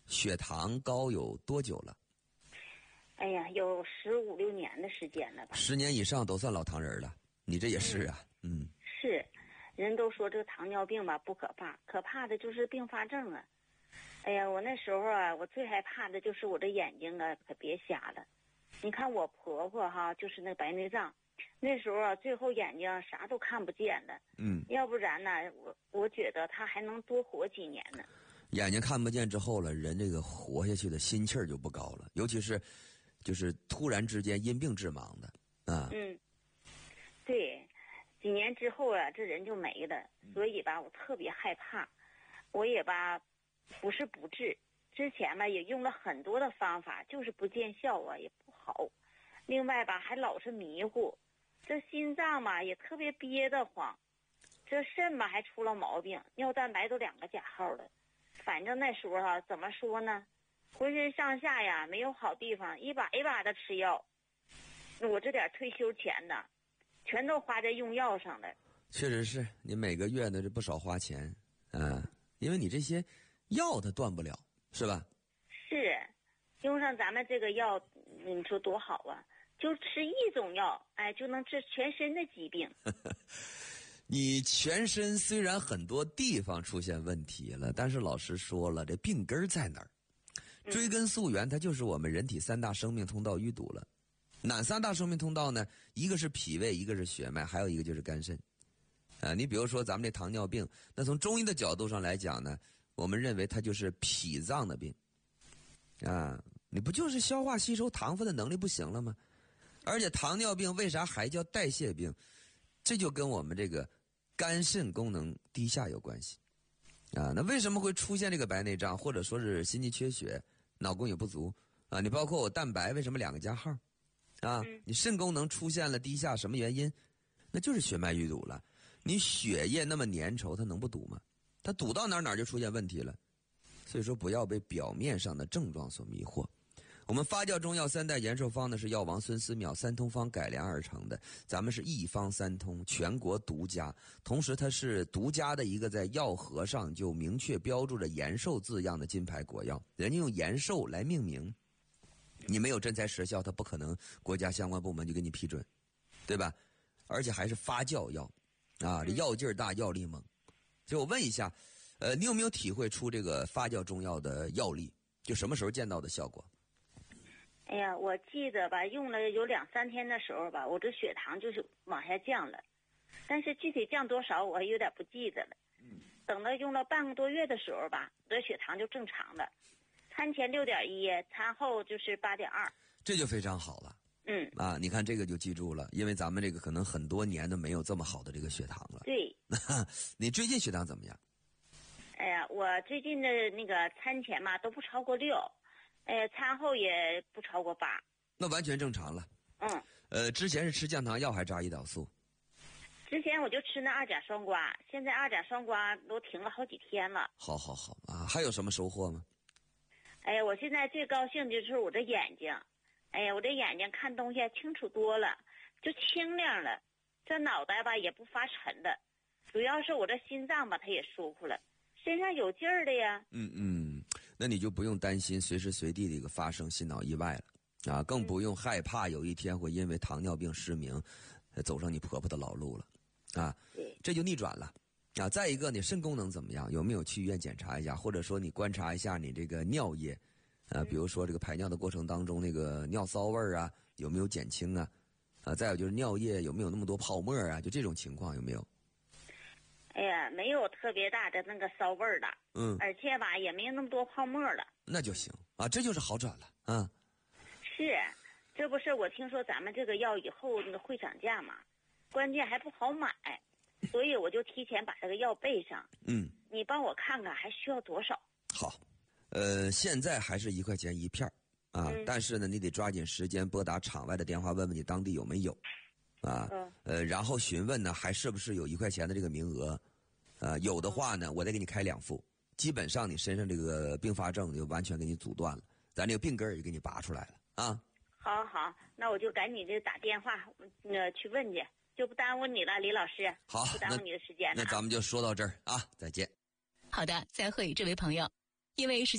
血糖高有多久了？ 哎呀，有15、16年的时间了吧 ？10年以上都算老糖人了，你这也是啊。 是，人都说这个糖尿病吧不可怕，可怕的就是并发症啊。哎呀，我那时候啊，我最害怕的就是我这眼睛啊，可别瞎了。你看我婆婆哈，就是那白内障，那时候啊，最后眼睛啥都看不见了。要不然呢，我觉得她还能多活几年呢。 眼睛看不见之后了，人这个活下去的心气儿就不高了，尤其是就是突然之间因病致盲的啊。 对，几年之后啊，这人就没了，所以吧，我特别害怕。我也吧，不是不治，之前吧也用了很多的方法，就是不见效啊，也不好。另外吧，还老是迷糊，这心脏吧也特别憋得慌，这肾吧还出了毛病，尿蛋白都2个加号了。反正那时候啊，怎么说呢，浑身上下呀没有好地方，一把一把的吃药。我这点退休钱呢，全都花在用药上了。 确实是你每个月呢这不少花钱因为你这些药它断不了，是吧？ 是，用上咱们这个药，你说多好啊！就吃一种药，哎，就能治全身的疾病。 你全身虽然很多地方出现问题了，但是老师说了，这病根在哪儿？追根溯源，它就是我们人体3大生命通道淤堵了。哪3大生命通道呢？一个是脾胃，一个是血脉，还有一个就是肝肾。你比如说咱们这糖尿病，那从中医的角度上来讲呢，我们认为它就是脾脏的病你不就是消化吸收糖分的能力不行了吗？而且糖尿病为啥还叫代谢病？这就跟我们这个肝肾功能低下有关系那为什么会出现这个白内障，或者说是心肌缺血、脑供血不足你包括我蛋白为什么2个加号你肾功能出现了低下，什么原因？那就是血脉淤堵了。你血液那么粘稠，它能不堵吗？它堵到哪就出现问题了。所以说不要被表面上的症状所迷惑。我们发酵中药3代延寿方呢是药王孙思邈3通方改良而成的，咱们是一方3通，全国独家，同时它是独家的一个在药盒上就明确标注着延寿字样的金牌国药，人家用延寿来命名，你没有真材实效，它不可能国家相关部门就给你批准，对吧？而且还是发酵药这药劲儿大，药力猛。所以我问一下你有没有体会出这个发酵中药的药力？就什么时候见到的效果？ 哎呀，我记得吧，用了有2、3天的时候吧，我这血糖就是往下降了，但是具体降多少我还有点不记得了。等到用了半个多月的时候吧，我的血糖就正常了，餐前6.1，餐后就是8.2， 这就非常好了。你看这个就记住了，因为咱们这个可能很多年都没有这么好的这个血糖了。 对。 你最近血糖怎么样？ 哎呀，我最近的那个餐前嘛都不超过6，餐后也不超过8。 那完全正常了。之前是吃降糖药还是扎胰岛素？ 之前我就吃那2甲双胍，现在2甲双胍都停了好几天了。 好还有什么收获吗？ 哎呀，我现在最高兴就是我这眼睛，哎呀，我这眼睛看东西清楚多了，就清亮了，这脑袋吧也不发沉的，主要是我这心脏吧它也舒服了，身上有劲儿的呀。 那你就不用担心随时随地的一个发生心脑意外了更不用害怕有一天会因为糖尿病失明走上你婆婆的老路了这就逆转了再一个，你肾功能怎么样？有没有去医院检查一下，或者说你观察一下你这个尿液比如说这个排尿的过程当中那个尿骚味儿有没有减轻再有就是尿液有没有那么多泡沫就这种情况有没有？ 哎呀，没有特别大的那个骚味儿的而且吧也没有那么多泡沫了。 那就行这就是好转了是，这不是我听说咱们这个药以后那个会涨价嘛，关键还不好买，所以我就提前把这个药备上。你帮我看看还需要多少？ 好，现在还是1块钱1片但是呢你得抓紧时间拨打场外的电话问问你当地有没有然后询问呢还是不是有1块钱的这个名额有的话呢我再给你开2副，基本上你身上这个并发症就完全给你阻断了，咱这个病根儿也给你拔出来了好，那我就赶紧就打电话去问去，就不耽误你了，李老师。 好， 不耽误你的时间了那咱们就说到这儿再见。 好的，再会，这位朋友，因为